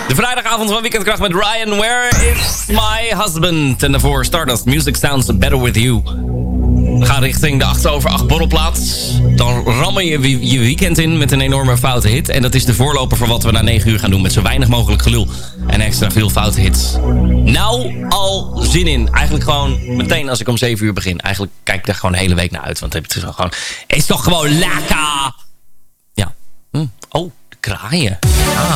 De vrijdagavond van Weekendkracht met Ryan. Where is my husband? En daarvoor Stardust. Music sounds better with you. We gaan richting de 8/8 borrelplaats. Dan rammen je je weekend in met een enorme foute hit. En dat is de voorloper voor wat we na 9 uur gaan doen. Met zo weinig mogelijk gelul. En extra veel foute hits. Nou, al zin in. Eigenlijk gewoon meteen als ik om 7 uur begin. Eigenlijk kijk ik er gewoon de hele week naar uit. Want het is toch gewoon lekker. Ja. Oh, de kraaien. Ja.